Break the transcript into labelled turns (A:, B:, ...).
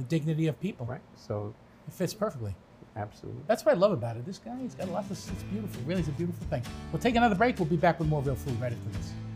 A: the dignity of people.
B: Right. So
A: It fits perfectly.
B: absolutely.
A: That's what I love about it. This guy, he's got a lot to, it's beautiful. Really, it's a beautiful thing. We'll take another break. We'll be back with more Real Food right after this.